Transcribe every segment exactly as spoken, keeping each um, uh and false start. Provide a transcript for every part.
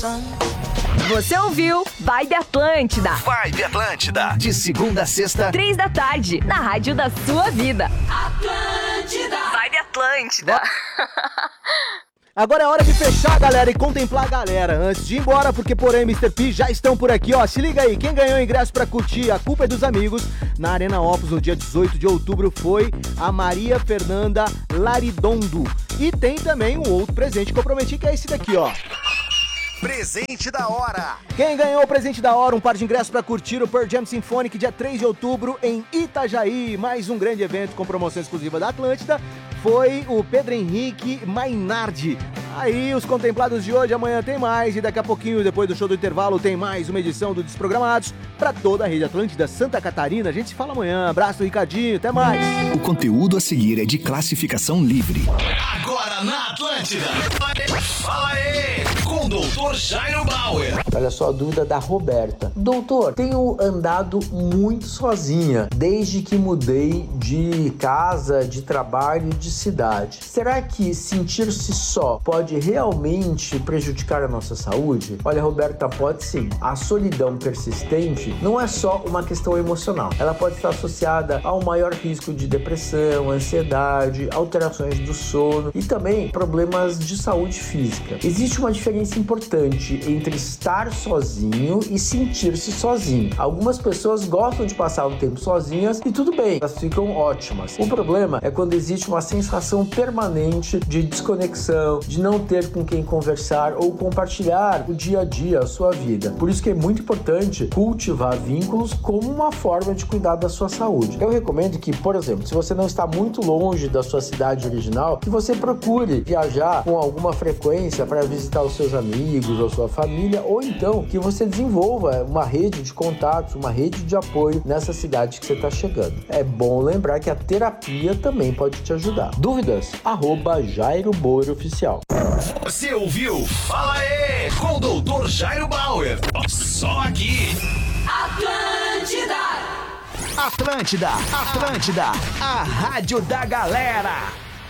Você ouviu Vibe Atlântida. Vibe Atlântida. De segunda a sexta, Três da tarde, na rádio da sua vida. Atlântida. Vibe Atlântida. Agora é hora de fechar, galera, e contemplar a galera. Antes de ir embora, porque porém mister P já estão por aqui, ó. Se liga aí, quem ganhou ingresso pra curtir A Culpa é dos Amigos na Arena Opus no dia dezoito de outubro foi a Maria Fernanda Laridondo. E tem também um outro presente que eu prometi, que é esse daqui, ó. presente da hora. Quem ganhou o presente da hora, um par de ingressos para curtir o Pearl Jam Symphonic dia três de outubro em Itajaí, mais um grande evento com promoção exclusiva da Atlântida, foi o Pedro Henrique Mainardi. Aí, os contemplados de hoje, amanhã tem mais, e daqui a pouquinho, depois do show do intervalo, tem mais uma edição do Desprogramados para toda a rede Atlântida Santa Catarina. A gente se fala amanhã. Abraço, Ricardinho, até mais. O conteúdo a seguir é de classificação livre. Agora na Atlântida, fala aí, com o doutor Jairo Bauer. Olha só a dúvida da Roberta. Doutor, tenho andado muito sozinha desde que mudei de casa, de trabalho e de cidade. Será que sentir-se só pode realmente prejudicar a nossa saúde? Olha, Roberta, pode sim. A solidão persistente não é só uma questão emocional. Ela pode estar associada a um maior risco de depressão, ansiedade, alterações do sono e também problemas de saúde física. Existe uma diferença importante entre estar sozinho e sentir-se sozinho. Algumas pessoas gostam de passar um tempo sozinhas e tudo bem, elas ficam ótimas. O problema é quando existe uma sensação permanente de desconexão, de não ter com quem conversar ou compartilhar o dia a dia, a sua vida. Por isso que é muito importante cultivar vínculos como uma forma de cuidar da sua saúde. Eu recomendo que, por exemplo, se você não está muito longe da sua cidade original, que você procure viajar com alguma frequência para visitar os seus amigos ou sua família, ou então que você desenvolva uma rede de contatos, uma rede de apoio nessa cidade que você está chegando. É bom lembrar que a terapia também pode te ajudar. Dúvidas? Arroba Jairo Bauer Oficial. Você ouviu? Fala aí, com o doutor Jairo Bauer. Só aqui. Atlântida. Atlântida, Atlântida, a rádio da galera.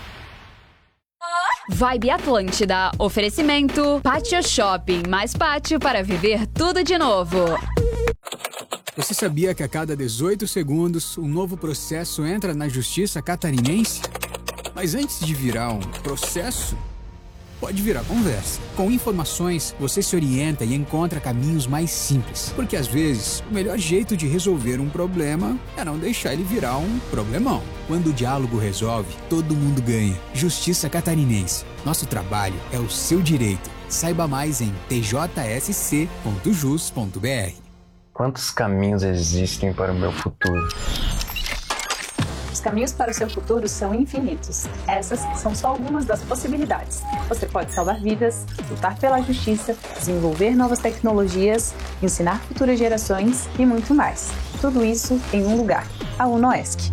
Vibe Atlântida, oferecimento Pátio Shopping, mais pátio para viver tudo de novo. Você sabia que a cada dezoito segundos um novo processo entra na justiça catarinense? Mas antes de virar um processo, pode virar conversa. Com informações, você se orienta e encontra caminhos mais simples. Porque às vezes, o melhor jeito de resolver um problema é não deixar ele virar um problemão. Quando o diálogo resolve, todo mundo ganha. Justiça Catarinense. Nosso trabalho é o seu direito. Saiba mais em t j s c ponto jus ponto b r. Quantos caminhos existem para o meu futuro? Os caminhos para o seu futuro são infinitos. Essas são só algumas das possibilidades. Você pode salvar vidas, lutar pela justiça, desenvolver novas tecnologias, ensinar futuras gerações e muito mais. Tudo isso em um lugar, a UNOESC.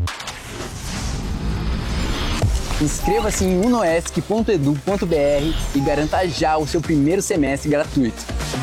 Inscreva-se em unoesc ponto edu ponto b r e garanta já o seu primeiro semestre gratuito.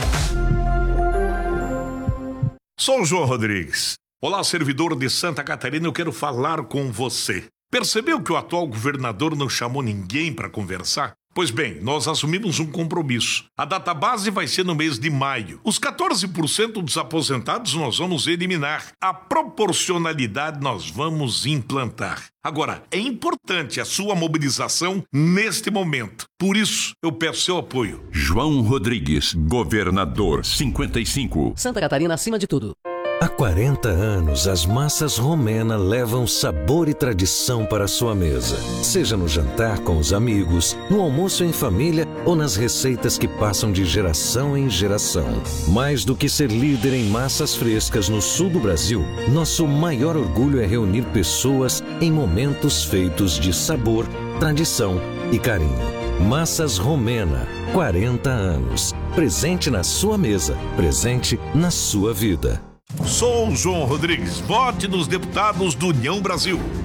Sou o João Rodrigues. Olá, servidor de Santa Catarina, eu quero falar com você. Percebeu que o atual governador não chamou ninguém para conversar? Pois bem, nós assumimos um compromisso. A data base vai ser no mês de maio. Os quatorze por cento dos aposentados nós vamos eliminar. A proporcionalidade nós vamos implantar. Agora, é importante a sua mobilização neste momento. Por isso, eu peço seu apoio. João Rodrigues, governador cinquenta e cinco. Santa Catarina acima de tudo. Há quarenta anos, as massas Romena levam sabor e tradição para a sua mesa. Seja no jantar com os amigos, no almoço em família ou nas receitas que passam de geração em geração. Mais do que ser líder em massas frescas no sul do Brasil, nosso maior orgulho é reunir pessoas em momentos feitos de sabor, tradição e carinho. Massas Romena, quarenta anos. Presente na sua mesa, presente na sua vida. Sou o João Rodrigues. Vote nos deputados do União Brasil.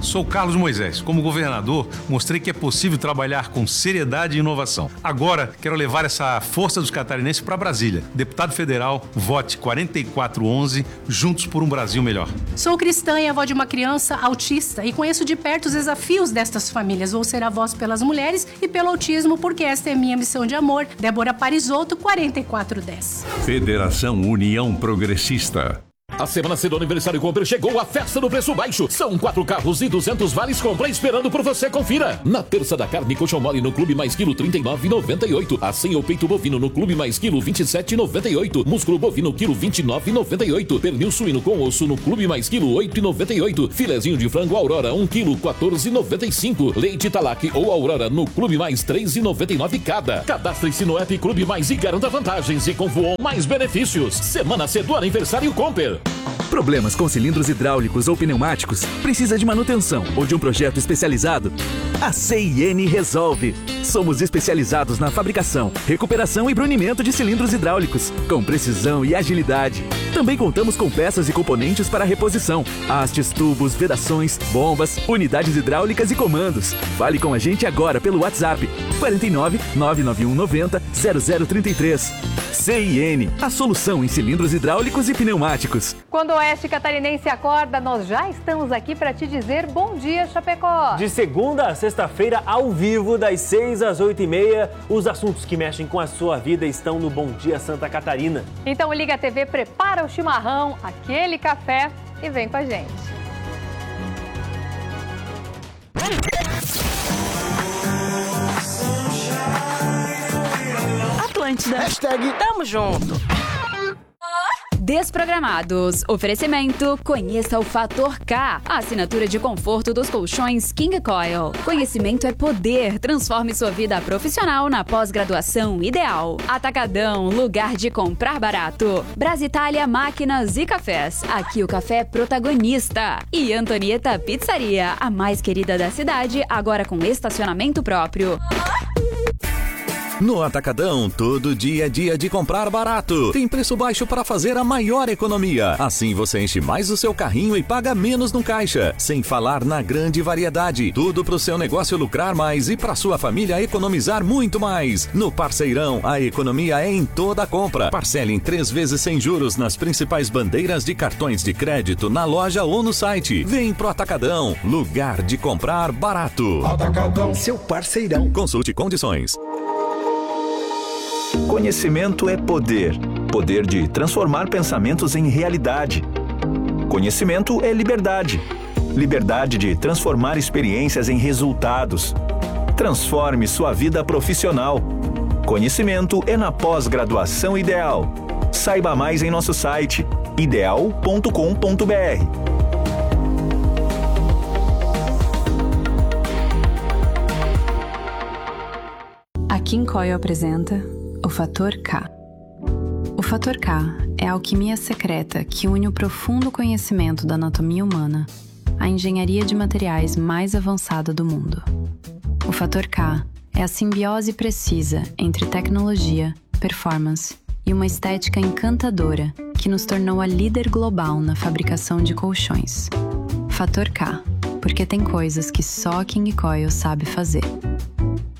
sou Carlos Moisés. Como governador, mostrei que é possível trabalhar com seriedade e inovação. Agora, quero levar essa força dos catarinenses para Brasília. Deputado federal, vote quatro quatro um um, juntos por um Brasil melhor. Sou cristã e avó de uma criança autista e conheço de perto os desafios destas famílias. Vou ser a voz pelas mulheres e pelo autismo, porque esta é minha missão de amor. Débora Parisotto, quatro quatro um zero. Federação União Progressista. A Semana C do Aniversário Comper chegou, a festa do preço baixo. São quatro carros e duzentos vales compra esperando por você, confira. Na terça da carne, coxão mole no Clube Mais Quilo, trinta e nove reais e noventa e oito centavos. Assim, o peito bovino no Clube Mais Quilo, vinte e sete reais e noventa e oito centavos. Músculo bovino, quilo, vinte e nove reais e noventa e oito centavos. Pernil suíno com osso no Clube Mais Quilo, oito reais e noventa e oito centavos. Filezinho de frango Aurora, um quilo, quatorze reais e noventa e cinco centavos. Leite Talac ou Aurora no Clube Mais, três reais e noventa e nove centavos cada. Cadastre-se no app Clube Mais e garanta vantagens e com Voon mais benefícios. Semana C do Aniversário Comper. Problemas com cilindros hidráulicos ou pneumáticos? Precisa de manutenção ou de um projeto especializado? A C I N resolve. Somos especializados na fabricação, recuperação e brunimento de cilindros hidráulicos, com precisão e agilidade. Também contamos com peças e componentes para reposição, hastes, tubos, vedações, bombas, unidades hidráulicas e comandos. Fale com a gente agora pelo WhatsApp quatro nove nove nove um nove zero zero zero três três. C I N, a solução em cilindros hidráulicos e pneumáticos. Quando o Oeste Catarinense acorda, nós já estamos aqui para te dizer bom dia, Chapecó. De segunda a sexta-feira, ao vivo, das seis às oito e meia, os assuntos que mexem com a sua vida estão no Bom Dia Santa Catarina. Então liga a T V, prepara o chimarrão, aquele café e vem com a gente. Atlântida. Hashtag Tamo junto. Desprogramados. Oferecimento. Conheça o Fator K. A assinatura de conforto dos colchões King Coil. Conhecimento é poder. Transforme sua vida profissional na pós-graduação ideal. Atacadão. Lugar de comprar barato. Brasitália Máquinas e Cafés. Aqui o café é protagonista. E Antonieta Pizzaria. A mais querida da cidade, agora com estacionamento próprio. No Atacadão, todo dia é dia de comprar barato. Tem preço baixo para fazer a maior economia. Assim você enche mais o seu carrinho e paga menos no caixa. Sem falar na grande variedade. Tudo para o seu negócio lucrar mais e para sua família economizar muito mais. No Parceirão, a economia é em toda a compra. Parcele em três vezes sem juros nas principais bandeiras de cartões de crédito na loja ou no site. Vem pro Atacadão, lugar de comprar barato. Atacadão, seu parceirão. Consulte condições. Conhecimento é poder. Poder de transformar pensamentos em realidade. Conhecimento é liberdade. Liberdade de transformar experiências em resultados. Transforme sua vida profissional. Conhecimento é na pós-graduação Ideal. Saiba mais em nosso site ideal ponto com ponto b r. A King Coil apresenta o Fator K. O Fator K é a alquimia secreta que une o profundo conhecimento da anatomia humana à engenharia de materiais mais avançada do mundo. O Fator K é a simbiose precisa entre tecnologia, performance e uma estética encantadora que nos tornou a líder global na fabricação de colchões. Fator K, porque tem coisas que só a King Coil sabe fazer.